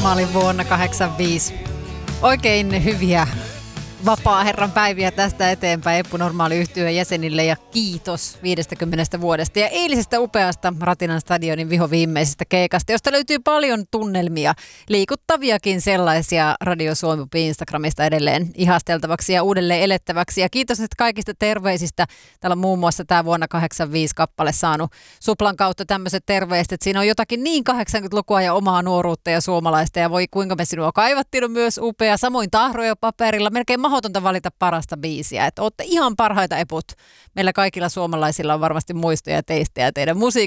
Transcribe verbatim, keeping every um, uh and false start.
Normaalin vuonna kahdeksankymmentäviisi. Oikein hyviä vapaa-herran päiviä tästä eteenpäin Eppu Normaali-yhtyeen jäsenille ja kiitos viidestäkymmenestä vuodesta ja eilisestä upeasta Ratinan stadionin vihoviimeisestä keikasta, josta löytyy paljon tunnelmia, liikuttaviakin sellaisia Radio Suomi Instagramista edelleen ihasteltavaksi ja uudelleen elettäväksi. Ja kiitos nyt kaikista terveisistä. Täällä on muun muassa tämä vuonna kahdeksankymmentäviisi kappale saanut Suplan kautta tämmöiset terveiset, että siinä on jotakin niin kahdeksankymmentälukua ja omaa nuoruutta ja suomalaista ja voi kuinka me sinua kaivattiin, on myös upea. Samoin tahroja paperilla, melkein mahdotonta valita parasta biisiä. Että olette ihan parhaita eput. Meillä kaikilla suomalaisilla on varmasti muistoja teistä ja teidän musiikista.